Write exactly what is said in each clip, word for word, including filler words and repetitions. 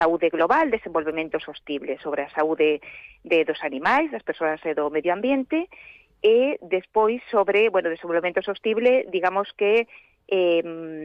saúde global, desenvolvemento sostible, sobre a saúde de dos animais, das persoas e do medio ambiente, e despois sobre, bueno, desenvolvemento sostible, digamos que eh,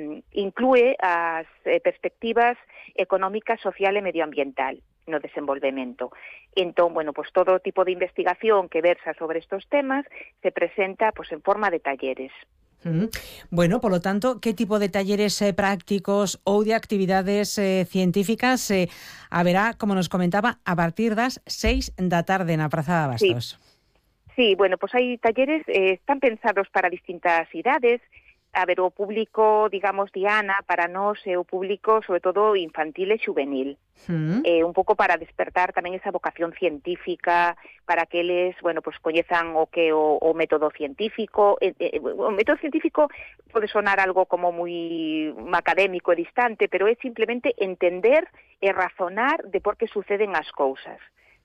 inclúe as eh, perspectivas económicas, social e medioambiental no desenvolvemento. Entón, bueno, pues todo tipo de investigación que versa sobre estos temas se presenta pues en forma de talleres. Mm. Bueno, por lo tanto, ¿qué tipo de talleres eh, prácticos ou de actividades eh, científicas eh, haberá, como nos comentaba, a partir das seis da tarde na Praza de Abastos? Sí, sí, bueno, pues hai talleres, eh, están pensados para distintas idades. A ver, o público, digamos, Diana, para nós é o público, sobre todo, infantil e juvenil. Mm. Eh, un pouco para despertar tamén esa vocación científica, para que eles, bueno, pues coñezan o que o, o método científico. Eh, eh, o método científico pode sonar algo como moi académico e distante, pero é simplemente entender e razonar de por que suceden as cousas.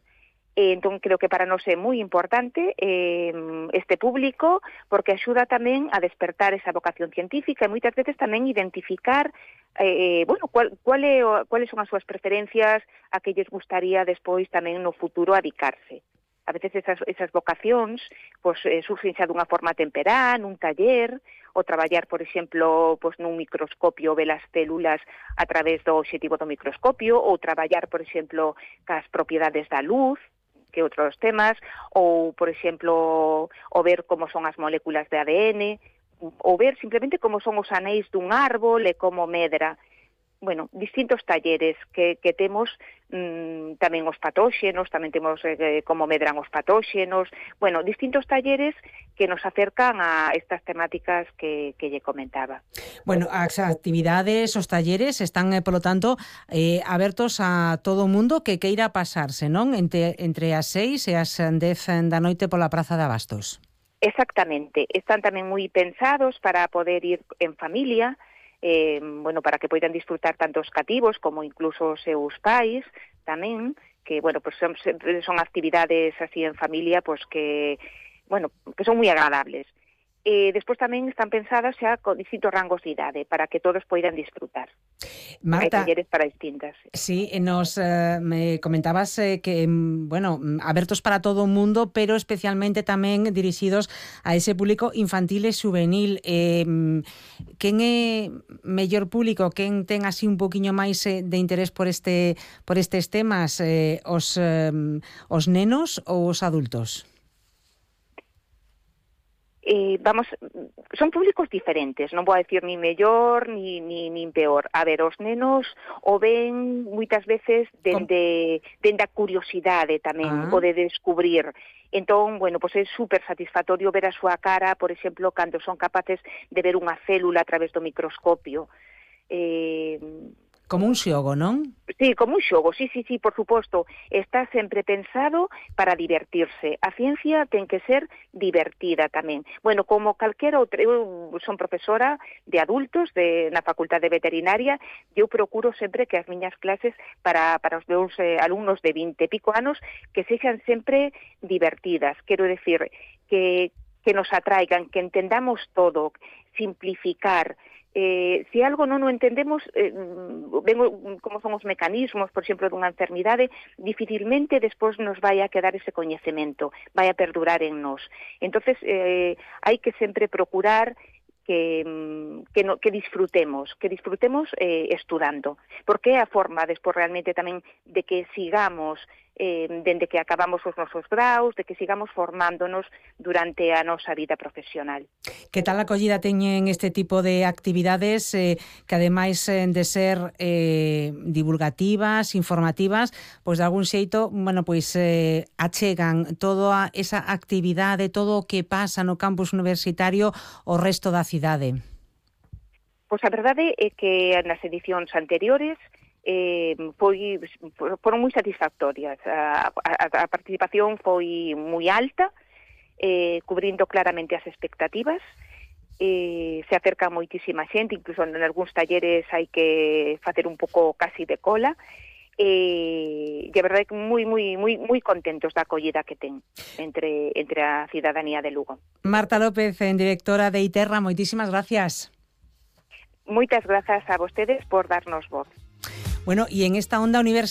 Eh, entón, creo que para nós é moi importante eh, este público, porque axuda tamén a despertar esa vocación científica e moitas veces tamén identificar eh, bueno, cual, cual é, cuáles son as súas preferencias, a que lles gustaría despois tamén no futuro adicarse. A veces esas, esas vocacións pues, eh, surgen xa dunha forma temperá, nun taller, ou traballar, por exemplo, pues, nun microscopio ver as células a través do obxectivo do microscopio, ou traballar, por exemplo, cas propiedades da luz, que outros temas, ou, por exemplo, o ver como son as moléculas de A D N, ou ver simplemente como son os anéis dun árbol e como medra. Bueno, distintos talleres que, que temos, mmm, tamén os patóxenos, tamén temos eh, como medran os patóxenos, bueno, distintos talleres que nos acercan a estas temáticas que, que lle comentaba. Bueno, as actividades, os talleres están, eh, polo tanto, eh, abertos a todo o mundo que queira pasarse, non? Entre, entre as seis e as dez da noite pola Praza de Abastos. Exactamente, están tamén moi pensados para poder ir en familia, eh, bueno, para que poidan disfrutar tanto os cativos como incluso os seus pais tamén, que, bueno, pues son, son actividades así en familia, pues que, bueno, que son moi agradables. Eh, despois tamén están pensadas xa con distintos rangos de idade, para que todos poidan disfrutar. Marta, hai talleres para distintas. Sí, nos eh, me comentabas eh, que, bueno, abertos para todo o mundo, pero especialmente tamén dirixidos a ese público infantil e juvenil. Eh, quen é mellor público? Quen ten así un poquinho máis eh, de interés por este por estes temas? Eh, os, eh, os nenos ou os adultos? Eh, vamos, son públicos diferentes, non vou a decir ni mellor ni, ni, ni peor. A ver, os nenos o ven moitas veces dende, dende a curiosidade tamén, ah. o de descubrir. Entón, bueno, pois é super satisfactorio ver a súa cara, por exemplo, cando son capaces de ver unha célula a través do microscopio. Eh... Como un xogo, non? Sí, como un xogo, sí, sí, sí, por suposto. Está sempre pensado para divertirse. A ciencia ten que ser divertida tamén. Bueno, como calquera outra, eu son profesora de adultos de, na Facultade de Veterinaria, eu procuro sempre que as miñas clases para, para os meus eh, alumnos de vinte e pico anos que sexan sempre divertidas. Quero decir, que, que nos atraigan, que entendamos todo, simplificar. Eh, se algo non o entendemos, eh, vengo, como son os mecanismos, por exemplo, dunha enfermidade, dificilmente despois nos vai a quedar ese coñecemento, vai a perdurar en nós. Entonces, eh, hai que sempre procurar que, que, no, que disfrutemos, que disfrutemos eh, estudando, porque é a forma despois realmente tamén de que sigamos eh, dende que acabamos os nosos graus, de que sigamos formándonos durante a nosa vida profesional. Que tal a acollida teñen este tipo de actividades eh, que ademais eh, de ser eh, divulgativas, informativas, pois de algún xeito, bueno, pois eh, achegan toda esa actividade, todo o que pasa no campus universitario ao resto da cidade? Pois a verdade é que nas edicións anteriores eh, foi, foron moi satisfactorias. A, a, a participación foi moi alta, eh, cubrindo claramente as expectativas. Eh, se acerca moitísima xente, incluso en algúns talleres hai que facer un pouco casi de cola. E, e a verdade é que moi, moi, moi, moi contentos da acollida que ten entre, entre a cidadanía de Lugo. Marta López, directora de ITERRA, moitísimas gracias. Moitas grazas a vostedes por darnos voz. Bueno, y en esta onda universitaria